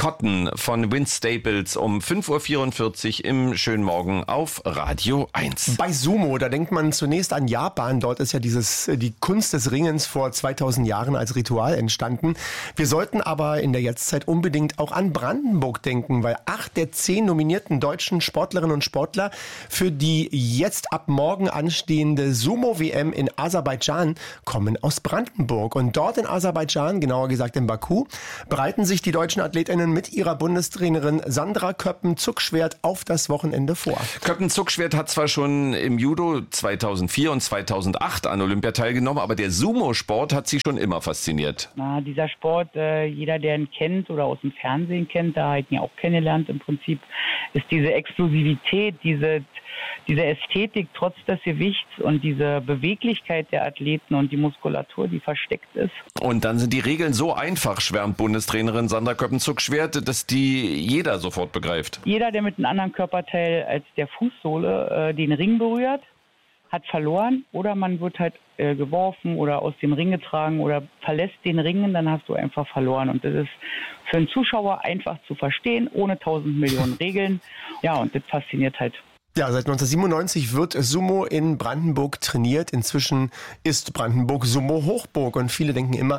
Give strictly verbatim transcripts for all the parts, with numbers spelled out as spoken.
Cotton von Vince Staples um fünf Uhr vierundvierzig im schönen Morgen auf Radio eins. Bei Sumo, da denkt man zunächst an Japan. Dort ist ja dieses die Kunst des Ringens vor zweitausend Jahren als Ritual entstanden. Wir sollten aber in der Jetztzeit unbedingt auch an Brandenburg denken, weil acht der zehn nominierten deutschen Sportlerinnen und Sportler für die jetzt ab morgen anstehende Sumo-W M in Aserbaidschan kommen aus Brandenburg. Und dort in Aserbaidschan, genauer gesagt in Baku, bereiten sich die deutschen Athletinnen mit ihrer Bundestrainerin Sandra Köppen-Zuckschwert auf das Wochenende vor. Köppen-Zuckschwert hat zwar schon im Judo zweitausendvier und zweitausendacht an Olympia teilgenommen, aber der Sumo-Sport hat sie schon immer fasziniert. Na, dieser Sport, äh, jeder, der ihn kennt oder aus dem Fernsehen kennt, da hat ihn ja auch kennengelernt im Prinzip, ist diese Exklusivität, diese, diese Ästhetik trotz des Gewichts und diese Beweglichkeit der Athleten und die Muskulatur, die versteckt ist. Und dann sind die Regeln so einfach, schwärmt Bundestrainerin Sandra Köppen-Zuckschwert, dass die jeder sofort begreift. Jeder, der mit einem anderen Körperteil als der Fußsohle äh, den Ring berührt, hat verloren, oder man wird halt äh, geworfen oder aus dem Ring getragen oder verlässt den Ring, dann hast du einfach verloren. Und das ist für einen Zuschauer einfach zu verstehen, ohne tausend Millionen Regeln. Ja, und das fasziniert halt. Ja, seit neunzehnhundertsiebenundneunzig wird Sumo in Brandenburg trainiert. Inzwischen ist Brandenburg Sumo-Hochburg und viele denken immer,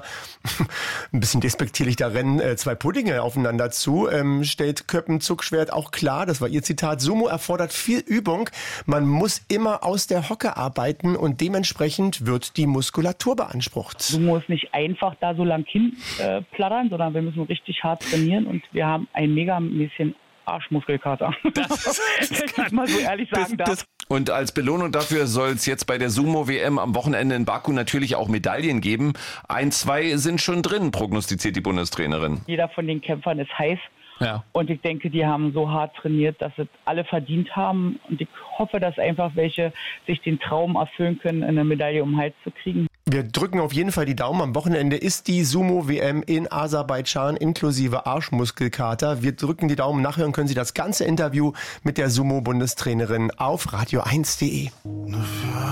ein bisschen despektierlich, da rennen äh, zwei Puddinge aufeinander zu. Ähm, stellt Köppen-Zuckschwert auch klar, das war ihr Zitat, Sumo erfordert viel Übung. Man muss immer aus der Hocke arbeiten und dementsprechend wird die Muskulatur beansprucht. Sumo ist nicht einfach da so lang hin äh, plattern, sondern wir müssen richtig hart trainieren und wir haben ein mega bisschen Arschmuskelkater. Das, das kann ich mal so ehrlich sagen das, darf. Das, und als Belohnung dafür soll es jetzt bei der Sumo-W M am Wochenende in Baku natürlich auch Medaillen geben. Ein, zwei sind schon drin, prognostiziert die Bundestrainerin. Jeder von den Kämpfern ist heiß. Ja. Und ich denke, die haben so hart trainiert, dass es alle verdient haben. Und ich hoffe, dass einfach welche sich den Traum erfüllen können, eine Medaille um den Hals zu kriegen. Wir drücken auf jeden Fall die Daumen. Am Wochenende ist die Sumo-W M in Aserbaidschan inklusive Arschmuskelkater. Wir drücken die Daumen. Nachhören können Sie das ganze Interview mit der Sumo-Bundestrainerin auf radio eins punkt de.